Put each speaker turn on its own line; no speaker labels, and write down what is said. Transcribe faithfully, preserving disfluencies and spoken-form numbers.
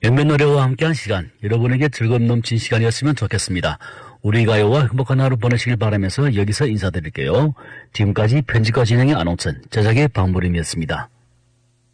정면 노래와 함께한 시간, 여러분에게 즐거움 넘친 시간이었으면 좋겠습니다. 우리 가요와 행복한 하루 보내시길 바라면서 여기서 인사드릴게요. 지금까지 편집과 진행의 안홍천, 제작의 박무림이었습니다.